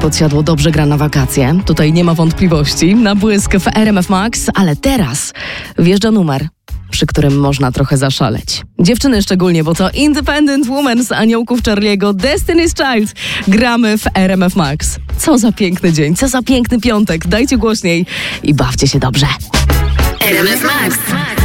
podsiadło dobrze gra na wakacje. Tutaj nie ma wątpliwości. Na błysk w RMF Max, ale teraz wjeżdża numer, przy którym można trochę zaszaleć. Dziewczyny szczególnie, bo to Independent Woman z Aniołków Charlie'ego, Destiny's Child. Gramy w RMF Max. Co za piękny dzień, co za piękny piątek. Dajcie głośniej i bawcie się dobrze. RMF Max.